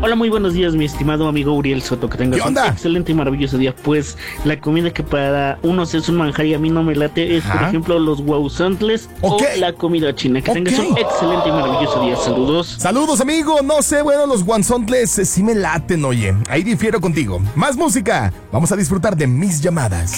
Hola, muy buenos días, mi estimado amigo Uriel Soto. Que tengas un excelente y maravilloso día. Pues la comida que para unos es un manjar y a mí no me late es, por ejemplo, los guauzontles o la comida china. Que tengas un excelente y maravilloso día. Saludos. Saludos, amigo. No sé, bueno, los guauzontles sí me laten, oye. Ahí difiero contigo. Más música. Vamos a disfrutar de mis llamadas.